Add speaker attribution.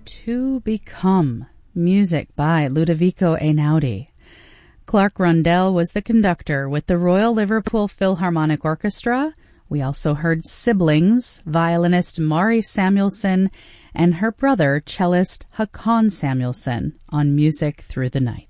Speaker 1: To Become, music by Ludovico Einaudi. Clark Rundell was the conductor with the Royal Liverpool Philharmonic Orchestra. We also heard siblings, violinist Mari Samuelson and her brother, cellist Haakon Samuelson, on Music Through the Night.